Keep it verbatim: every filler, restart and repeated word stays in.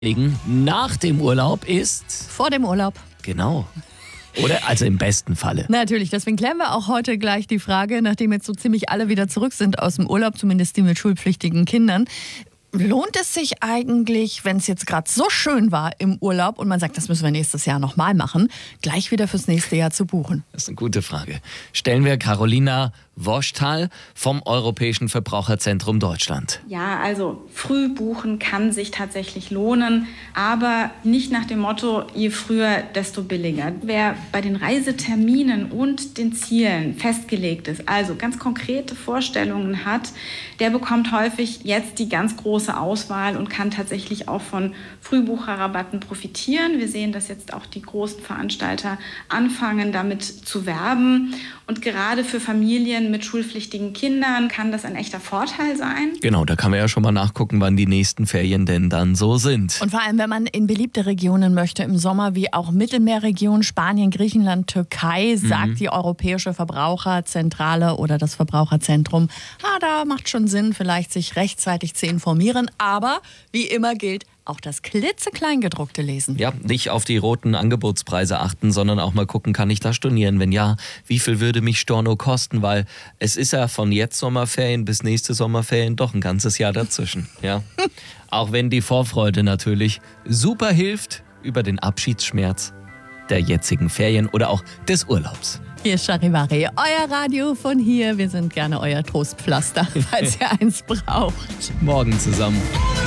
Nach dem Urlaub ist... Vor dem Urlaub. Genau. Oder also im besten Falle. Natürlich, deswegen klären wir auch heute gleich die Frage, nachdem jetzt so ziemlich alle wieder zurück sind aus dem Urlaub, zumindest die mit schulpflichtigen Kindern. Lohnt es sich eigentlich, wenn es jetzt gerade so schön war im Urlaub und man sagt, das müssen wir nächstes Jahr nochmal machen, gleich wieder fürs nächste Jahr zu buchen? Das ist eine gute Frage. Stellen wir Carolina Woschtal vom Europäischen Verbraucherzentrum Deutschland. Ja, also früh buchen kann sich tatsächlich lohnen, aber nicht nach dem Motto, je früher, desto billiger. Wer bei den Reiseterminen und den Zielen festgelegt ist, also ganz konkrete Vorstellungen hat, der bekommt häufig jetzt die ganz große Auswahl und kann tatsächlich auch von Frühbucherrabatten profitieren. Wir sehen, dass jetzt auch die großen Veranstalter anfangen, damit zu werben. Und gerade für Familien mit schulpflichtigen Kindern kann das ein echter Vorteil sein. Genau, da kann man ja schon mal nachgucken, wann die nächsten Ferien denn dann so sind. Und vor allem, wenn man in beliebte Regionen möchte im Sommer, wie auch Mittelmeerregion, Spanien, Griechenland, Türkei, sagt mhm. die Europäische Verbraucherzentrale oder das Verbraucherzentrum, ah, da macht schon Sinn, vielleicht sich rechtzeitig zu informieren. Aber wie immer gilt, auch das klitzekleingedruckte lesen. Ja, nicht auf die roten Angebotspreise achten, sondern auch mal gucken, kann ich da stornieren? Wenn ja, wie viel würde mich Storno kosten? Weil es ist ja von jetzt Sommerferien bis nächste Sommerferien doch ein ganzes Jahr dazwischen. Ja? Auch wenn die Vorfreude natürlich super hilft über den Abschiedsschmerz der jetzigen Ferien oder auch des Urlaubs. Hier ist Charivari, euer Radio von hier. Wir sind gerne euer Trostpflaster, falls ihr eins braucht. Morgen zusammen.